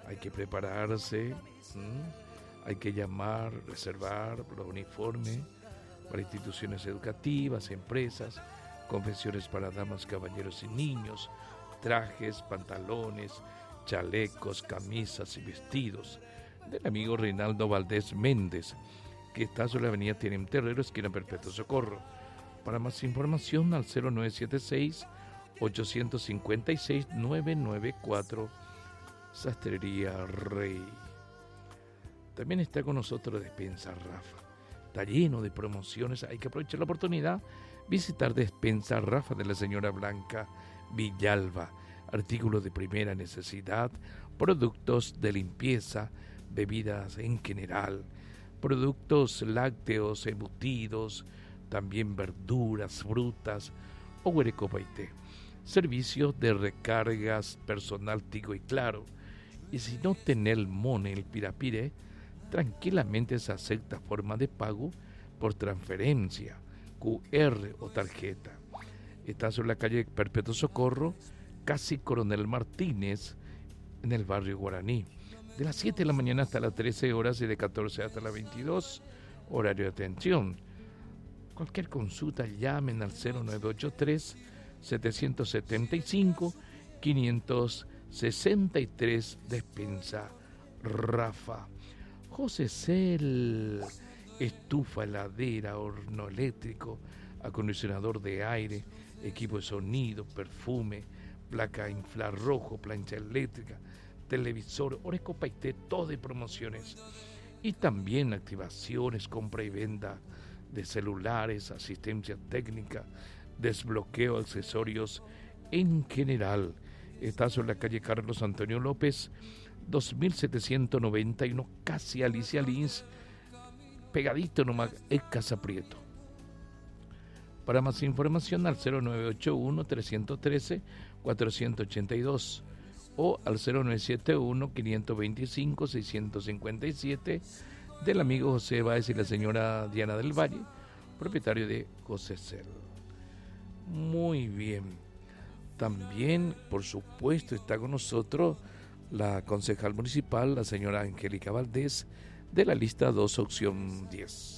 Hay que prepararse, hay que llamar, reservar los uniformes para instituciones educativas, empresas, confecciones para damas, caballeros y niños, trajes, pantalones, chalecos, camisas y vestidos, del amigo Reinaldo Valdés Méndez, que está sobre la avenida Tienem Terrero, esquina Perpetuo Socorro. Para más información al 0976-856-994, Sastrería Rey. También está con nosotros Despensa Rafa. Está lleno de promociones, hay que aprovechar la oportunidad, visitar Despensa Rafa de la señora Blanca Villalba. Artículos de primera necesidad, productos de limpieza, bebidas en general, productos lácteos, embutidos, también verduras, frutas o huerecopaité. Servicios de recargas personal Tigo y Claro. Y si no tenés el MONE, el Pirapire, tranquilamente se acepta forma de pago por transferencia, QR o tarjeta. Está sobre la calle Perpetuo Socorro, casi Coronel Martínez, en el barrio Guaraní. De las 7 de la mañana hasta las 13 horas y de 14 hasta las 22, horario de atención. Cualquier consulta, llamen al 0983-775-563, Despensa Rafa. José Cel, estufa, heladera, horno eléctrico, acondicionador de aire, equipo de sonido, perfume, placa infrarrojo, plancha eléctrica, televisor, Orecopaité, todo de promociones. Y también activaciones, compra y venta de celulares, asistencia técnica, desbloqueo, accesorios en general. Está sobre la calle Carlos Antonio López, 2791, casi Alicia Lins, pegadito nomás, es Casa Prieto. Para más información al 0981-313-482 o al 0971-525-657 del amigo José Báez y la señora Diana del Valle, propietario de José Cel. Muy bien. También, por supuesto, está con nosotros la concejal municipal, la señora Angélica Valdés, de la lista 2, opción 10.